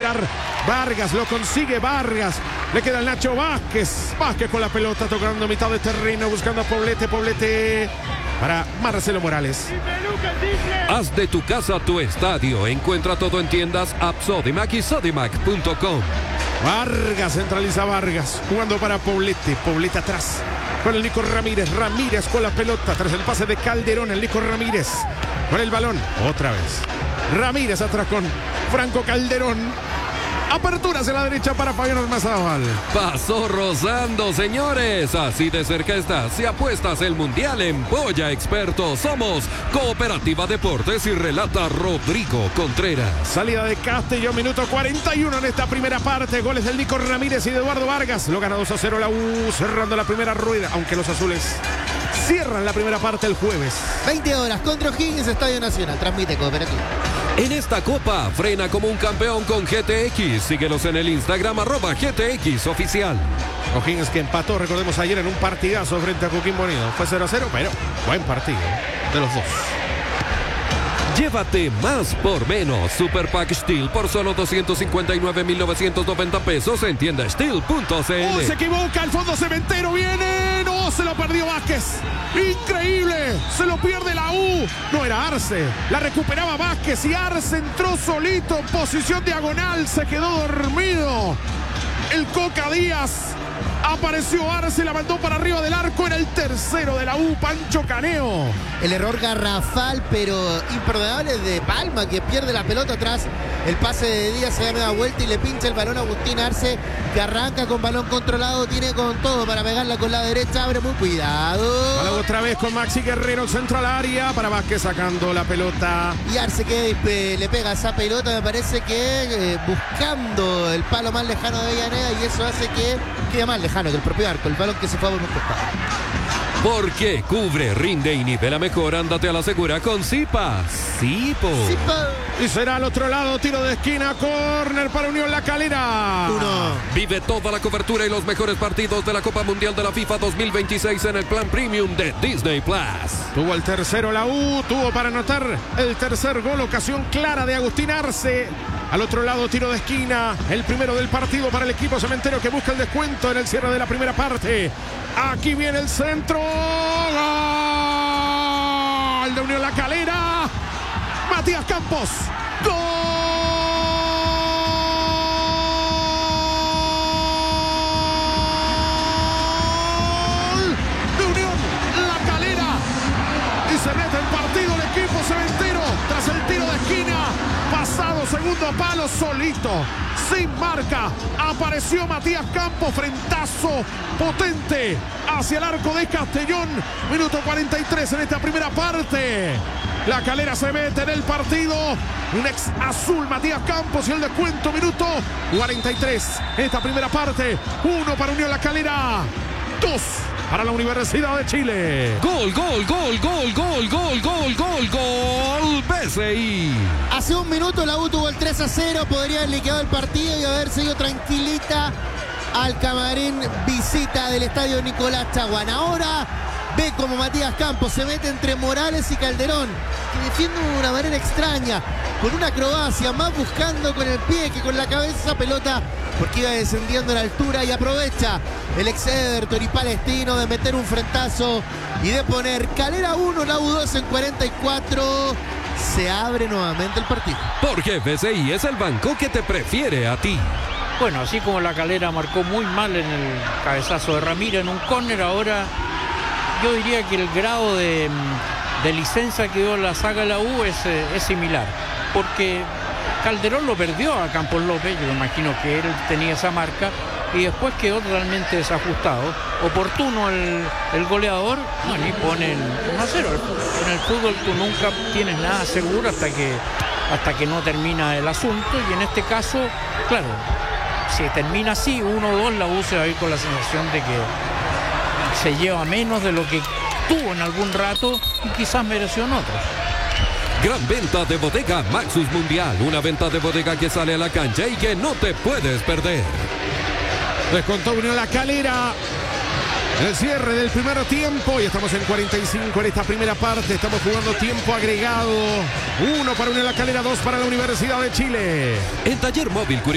recuperar Vargas, lo consigue Vargas. Le queda el Nacho Vázquez. Vázquez con la pelota tocando mitad de terreno, buscando a Poblete. Poblete para Marcelo Morales. Haz de tu casa tu estadio. Encuentra todo en tiendas App Sodimac y Sodimac.com. Vargas, centraliza Vargas, jugando para Poblete. Poblete atrás con el Nico Ramírez. Ramírez con la pelota tras el pase de Calderón. El Nico Ramírez con el balón. Otra vez Ramírez atrás con Franco Calderón. Apertura hacia la derecha para Fabián Ormazábal. Pasó rozando, señores. Así de cerca estás. Si apuestas el mundial en Polla Experto, somos Cooperativa Deportes y relata Rodrigo Contreras. Salida de Castellón, minuto 41 en esta primera parte. Goles del Nico Ramírez y de Eduardo Vargas. Lo gana 2-0 la U, cerrando la primera rueda. Aunque los azules cierran la primera parte el jueves. 20 horas contra O'Higgins, Estadio Nacional. Transmite Cooperativa. En esta copa, frena como un campeón con GTX. Síguelos en el Instagram, @GTX Oficial. O'Higgins que empató, recordemos, ayer en un partidazo frente a Coquimbo Unido. Fue 0-0, pero buen partido de los dos. Llévate más por menos. Super Pack Steel por solo 259.990 pesos en tiendasteel.cl. Se equivoca, el fondo cementero viene. No, se lo perdió Vázquez. Increíble, se lo pierde la U. No era Arce, la recuperaba Vázquez y Arce entró solito en posición diagonal. Se quedó dormido el Coca Díaz. Apareció Arce, la mandó para arriba del arco. Era el tercero de la U, Pancho Caneo. El error garrafal, pero imperdonable de Palma, que pierde la pelota atrás. El pase de Díaz, se da nueva vuelta y le pincha el balón a Agustín Arce, que arranca con balón controlado. Tiene con todo para pegarla con la derecha. Abre muy cuidado. Balón otra vez con Maxi Guerrero, el centro al área. Para Vázquez sacando la pelota. Y Arce que le pega esa pelota, me parece que buscando el palo más lejano de Avellaneda. Y eso hace que quede más lejano que el propio arco. El balón que se fue a un costado. Porque cubre, rinde y nivela mejor. Ándate a la segura con Zipa. Zipo. Y será al otro lado, tiro de esquina, córner para Unión La Calera. 1. Vive toda la cobertura y los mejores partidos de la Copa Mundial de la FIFA 2026 en el plan premium de Disney Plus. Tuvo el tercero la U, tuvo para anotar el tercer gol, ocasión clara de Agustín Arce. Al otro lado, tiro de esquina, el primero del partido para el equipo cementero que busca el descuento en el cierre de la primera parte. Aquí viene el centro. Gol de Unión La Calera. Matías Campos. ¡Gol! De Unión La Calera. Y se mete el partido el equipo cementero tras el tiro de esquina. Pasado segundo palo, solito, sin marca. Apareció Matías Campos, frentazo potente hacia el arco de Castellón. Minuto 43 en esta primera parte. La Calera se mete en el partido. Un ex azul, Matías Campos, y el descuento, minuto 43 en esta primera parte. 1 para Unión La Calera, 2 para la Universidad de Chile. Gol, gol, gol, gol, gol, gol, gol, gol, gol, BCI. Hace un minuto la U tuvo el 3-0, podría haber liquidado el partido y haberse ido tranquilita al camarín visita del estadio Nicolás Chaguán. Ahora ve como Matías Campos se mete entre Morales y Calderón, que defiende de una manera extraña, con una acrobacia, más buscando con el pie que con la cabeza esa pelota, porque iba descendiendo en la altura, y aprovecha el ex Everton y palestino de meter un frentazo y de poner Calera 1, la U 2 en 44. Se abre nuevamente el partido. Porque BCI es el banco que te prefiere a ti. Bueno, así como La Calera marcó muy mal en el cabezazo de Ramírez en un córner, ahora yo diría que el grado de licencia que dio la saga de la U es similar, porque Calderón lo perdió a Campos López, yo me imagino que él tenía esa marca, y después quedó totalmente desajustado. Oportuno el goleador, bueno, y ponen 1-0. En el fútbol tú nunca tienes nada seguro hasta que no termina el asunto, y en este caso, claro, si termina así, 1-2, la U se va a ir con la sensación de que se lleva menos de lo que tuvo en algún rato y quizás mereció en otros. Gran venta de bodega Maxus Mundial, una venta de bodega que sale a la cancha y que no te puedes perder. Descontó Unión La Calera en el cierre del primer tiempo y estamos en 45 en esta primera parte. Estamos jugando tiempo agregado. 1 para Unión La Calera, 2 para la Universidad de Chile. En Taller Móvil